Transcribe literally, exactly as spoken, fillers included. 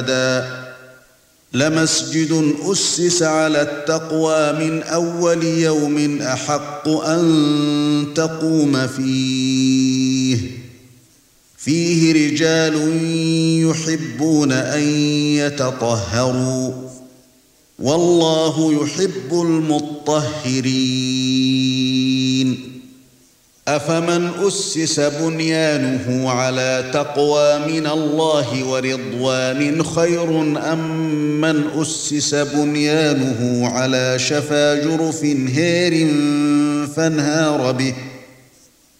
لمسجد أسس على التقوى من أول يوم أحق أن تقوم فيه فيه رجال يحبون أن يتطهروا والله يحب المطهرين أفمن أسس بنيانه على تقوى من الله ورضوان خير أم من أسس بنيانه على شفا جرف هار فانهار به